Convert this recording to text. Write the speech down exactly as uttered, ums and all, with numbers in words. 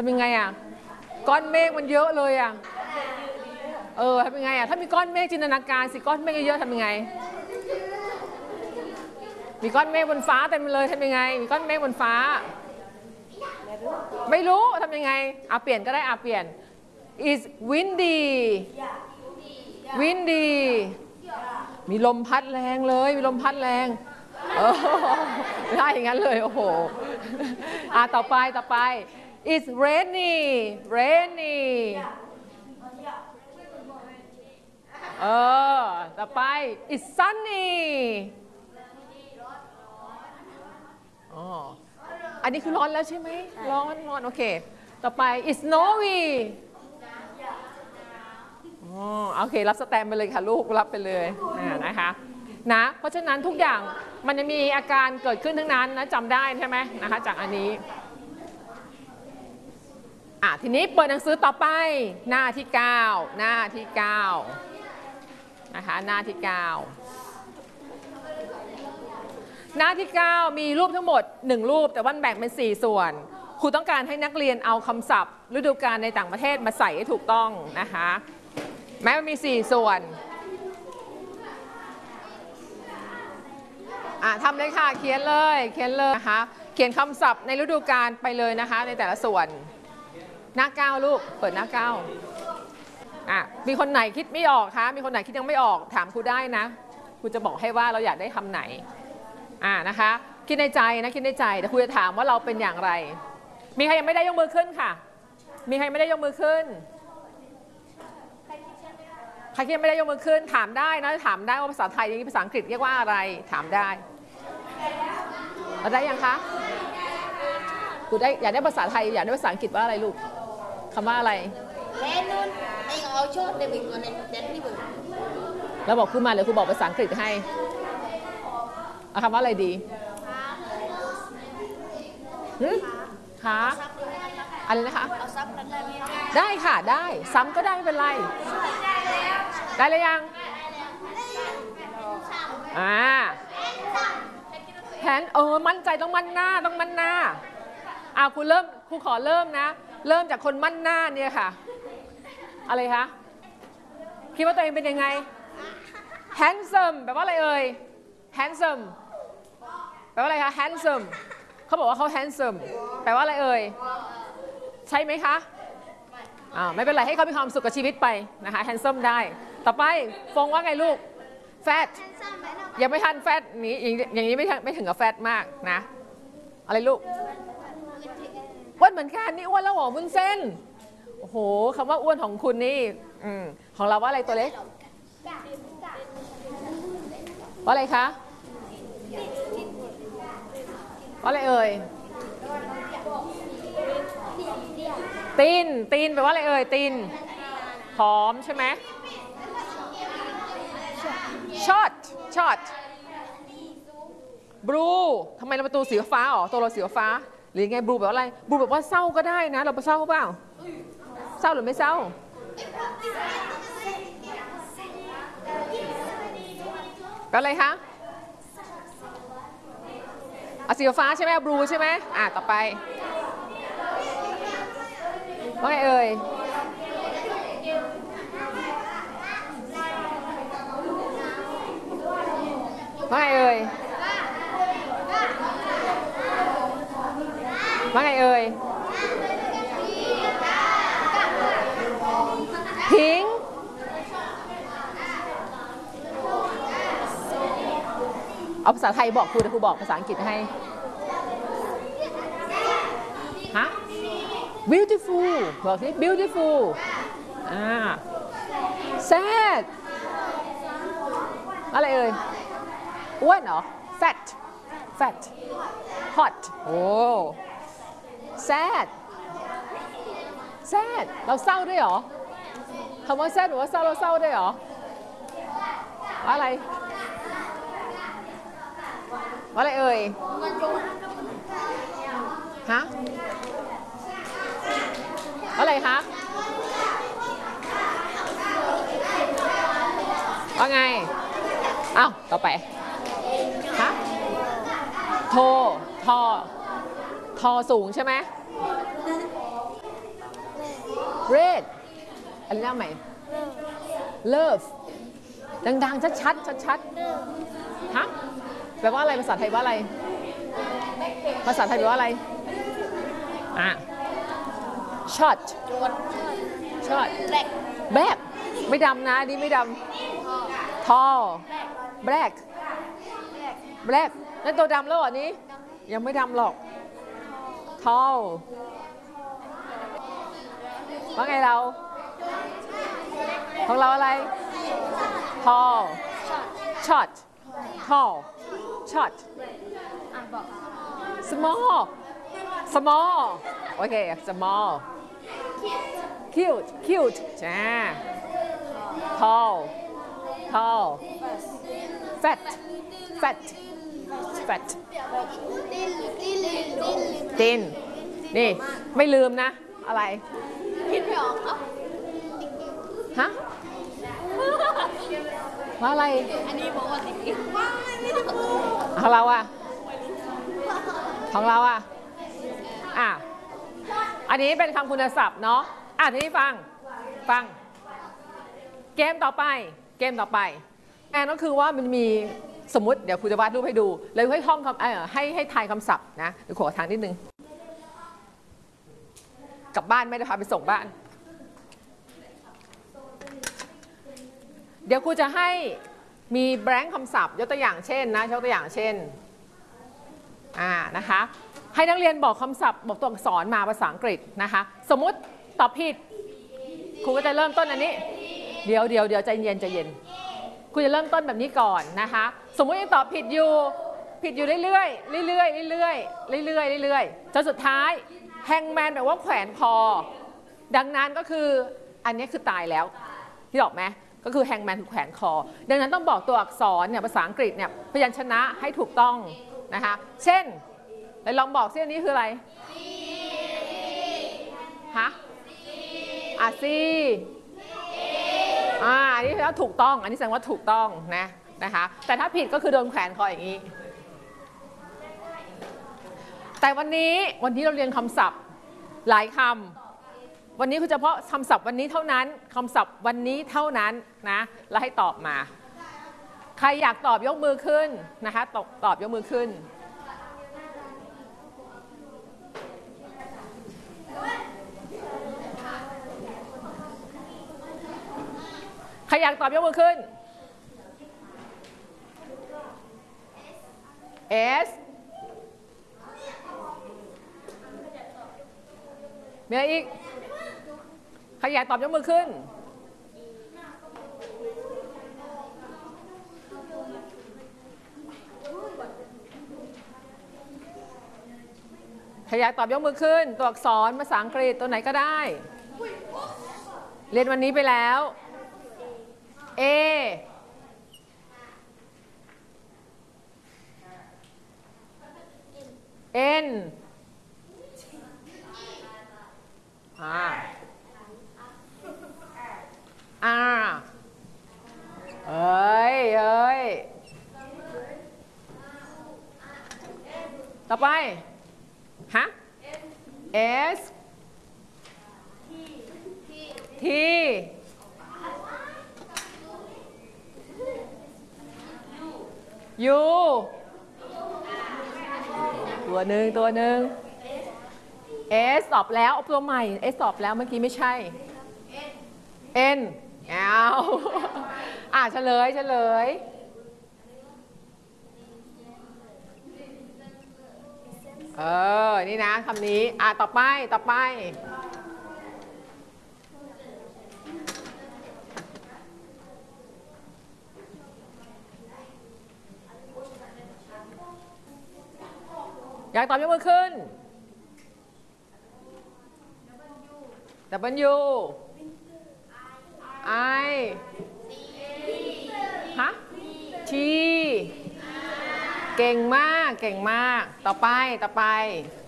ำยังไงอ่ะก้อนเมฆมันเยอะเลยอ่ะเออทำยังไงอ่ะถ้ามีก้อนเมฆจินตนาการสิก้อนเมฆเยอะๆทำยังไงมีก้อนเมฆบนฟ้าเต็มเลยทำยังไงมีก้อนเมฆบนฟ้าไม่รู้ทำยังไงอ่ะเปลี่ยนก็ได้อ่ะเปลี่ยน is windy windy มีลมพัดแรงเลยมีลมพัดแรงเออไม่ได้อย่างนั้นเลยโอ้โหอ่ะต่อไปต่อไป is rainy rainy เออต่อไป is sunny อ๋ออันนี้คือร้อนแล้วใช่ไหมร้อนร้อนโอเคต่อไป is snowy อ๋อโอเครับสแตมป์ไปเลยค่ะลูกรับไปเลยนะคะนะเพราะฉะนั้นทุกอย่างมันจะมีอาการเกิดขึ้นทั้งนั้นนะจำได้ใช่ไหมนะคะจากอันนี้อ่ะทีนี้เปิดหนังสือต่อไปหน้าที่เก้าหน้าที่เก้านะคะหน้าที่เก้าหน้าที่เก้ามีรูปทั้งหมดหนึ่งรูปแต่ว่าแบ่งเป็นสี่ส่วนครูต้องการให้นักเรียนเอาคำศัพท์ฤดูกาลในต่างประเทศมาใส่ให้ถูกต้องนะคะแม้มันมีสี่ส่วนอ่ะทำเลยค่ะเขียนเลยเขียนเลยนะคะเขียนคำศัพท์ในฤดูกาลไปเลยนะคะในแต่ละส่วนหน้าเก้าลูกเปิดหน้าเก้าอ่ะมีคนไหนคิดไม่ออกคะมีคนไหนคิดยังไม่ออกถามครูได้นะครูจะบอกให้ว่าเราอยากได้คำไหนอ่านะคะคิดในใจนะคิดในใจแต่ครูจะถามว่าเราเป็นอย่างไรมีใครยังไม่ได้ยกมือขึ้นค่ะมีใครไม่ได้ยกมือขึ้นใครที่ยังไม่ได้ยกมือขึ้นถามได้นะถามได้ว่าภาษาไทยอย่างนี้ภาษาอังกฤษเรียกว่าอะไรถามได้เราได้ยังคะครูได้อยากได้ภาษาไทยอยากได้ภาษาอังกฤษว่าอะไรลูกคำว่าอะไรเราบอกครูมาเดี๋ยวครูบอกภาษาอังกฤษให้เอาคำว่าอะไรดีคะอะไรนะคะได้ค่ะได้ซ้ำก็ได้ไม่เป็นไรได้เลยยังอ่าแผนเออมั่นใจต้องมั่นหน้าต้องมั่นหน้าอ่าครูเริ่มครูขอเริ่มนะเริ่มจากคนมั่นหน้าเนี่ยค่ะอะไรคะคิดว่าตัวเองเป็นยังไง handsome แปลว่าอะไรเอ่ย handsome แปลว่าอะไรคะ handsome เขาบอกว่าเขา handsome แปลว่าอะไรเอ่ยใช่ไหมคะอ่าไม่เป็นไรให้เขามีความสุขกับชีวิตไปนะคะ handsome ได้ต่อไปฟงว่าไงลูก fat ยังไม่ทัน fat นี้อย่างนี้ไม่ไม่ถึงกับ fat มากนะอะไรลูกอ้วนเหมือนกันนี่อ้วนแล้วหรอวุ้นเส้นโอ้โหคำว่าอ้วนของคุณนี่อืมของเราว่าอะไรตัวเล็กว่าอะไรคะว่าอะไรเอ่ยตีนตีนแปลว่าอะไรเอ่ยตีนผอมใช่ไหมช็อตช็อตบลูทำไมเราประตูสีฟ้าอ๋อตัวเราสีฟ้าหรือไงบลูแบบอะไรบลูแบบว่าเศร้าก็ได้นะเราไปเศร้าเปล่าเศร้าหรือไม่เศร้าก็อะไรคะเอาสีฟ้าใช่ไหมบลูใช่ไหมอ่ะต่อไปว่าไงเอ่ยว่าไงเอ่ยว่าไงเอ่ยพิงเอาภาษาไทยบอกครูเดี๋ยวครูบอกภาษาอังกฤษให้ฮะ beautiful บอกสิ beautiful อ่า sad อะไรเอ่ยอ้วนเหรอ fat fat hot โอ้ sad sad เราเศร้าด้วยเหรอคำว่า sad หรือว่าเศร้าเราเศร้าด้วยเหรอว่าอะไรว่าอะไรเอ่ยฮะว่าอะไรคะว่าไงอ้าวต่อไปฮะโททอทอสูงใช่ไหม red อะไรนะใหม่ love ดังๆชัดๆชัดๆฮะแปลว่าอะไรภาษาไทยว่าอะไรภาษาไทยแปลว่าอะไรอ่ะ short short black ไม่ดำนะนี่ไม่ดำ tall black black นั่นตัวดำแล้วเหรอนี้ยังไม่ดำหรอก tall ว่าไงเราของเราอะไร tall short tall short small small โอเค small cute cute จ้า tall tall fat fat fat thin นี่ไม่ลืมนะอะไรคิดไม่ออกฮะว่าอะไรอันนี้บอกว่าติ๊กของเราอะของเราอะอ่ะอันนี้เป็นคำคุณศัพท์เนาะอ่ะทีนี้ฟังฟังเกมต่อไปเกมต่อไปแอนก็คือว่ามันมีสมมติเดี๋ยวครูจะวาดรูปให้ดูเลยให้ท่องคำเออให้ให้ทายคำศัพท์นะเดี๋ยวขอทางนิดนึงกลับบ้านไม่ได้พาไปส่งบ้านเดี๋ยวครูจะให้มีแบงค์คำศัพท์ยกตัวอย่างเช่นนะยกตัวอย่างเช่นอ่านะคะให้นักเรียนบอกคำศัพท์บอกตัวอักษรมาภาษาอังกฤษนะคะสมมุติตอบผิดครูก็จะเริ่มต้นอันนี้เดี๋ยวเดี๋ยวเดี๋ยวใจเย็นใจเย็นครูจะเริ่มต้นแบบนี้ก่อนนะคะสมมุติยังตอบผิดอยู่ผิดอยู่เรื่อยๆเรื่อยๆเรื่อยๆเรื่อยๆเรื่อยๆจนสุดท้ายแฮงแมนแปลว่าแขวนคอดังนั้นก็คืออันนี้คือตายแล้วที่บอกไหมก็คือแฮงแมนคือแขวนคอดังนั้นต้องบอกตัวอักษรเนี่ยภาษาอังกฤษเนี่ยพยัญชนะให้ถูกต้องนะคะเช่นลองบอกซิอันนี้คืออะไรฮะอ่ะซีอ่าอันนี้แล้วถูกต้องอันนี้แสดงว่าถูกต้องนะนะคะแต่ถ้าผิดก็คือโดนแขวนคออย่างนี้แต่วันนี้วันนี้เราเรียนคำศัพท์หลายคำวันนี้คือเฉพาะคำศัพท์วันนี้เท่านั้นคำศัพท์วันนี้เท่านั้นนะแล้วให้ตอบมาใครอยากตอบยกมือขึ้นนะคะตอบตอบยกมือขึ้นใครอยากตอบยกมือขึ้น S มีอะไรอีกใครอยากตอบยกมือขึ้นใครอยากตอบยกมือขึ้นตัวอักษรภาษาอังกฤษตัวไหนก็ได้เรียนวันนี้ไปแล้ว A N อ่า R เอ้ยเอ้ยต่อไปฮะ S T U ตัวหนึ่งตัวหนึ่ง S สอบแล้วตัวใหม่ S สอบแล้วเมื่อกี้ไม่ใช่ N เอาอ่ะเฉลยเฉลยเออนี่นะคำนี้อ่ะต่อไปต่อไปอยากตอบยกมือขึ้น W I ฮะ T เก่งมากเก่งมากต่อไปต่อไป